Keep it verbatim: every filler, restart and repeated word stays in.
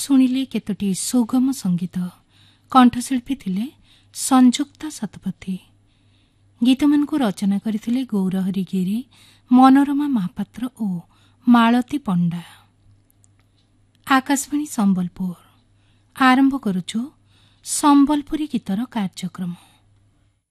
ଶୁଣିଲେ କେତୋଟି ସୁଗମ ସଙ୍ଗୀତ। କଣ୍ଠଶିଳ୍ପୀ ଥିଲେ ସଂଯୁକ୍ତା ଶତପଥୀ। ଗୀତମାନଙ୍କୁ ରଚନା କରିଥିଲେ ଗୌରହରି ଗିରି, ମନୋରମା ମହାପାତ୍ର ଓ ମାଳତୀ ପଣ୍ଡା। ଆକାଶବାଣୀ ସମ୍ବଲପୁର। ଆରମ୍ଭ କରୁଛୁ ସମ୍ବଲପୁରୀ ଗୀତର କାର୍ଯ୍ୟକ୍ରମ।